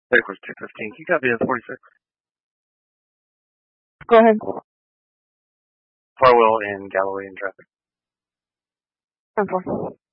Backwards 215. You copy at 46. Go ahead. Farwell and Galloway in traffic. 10-4.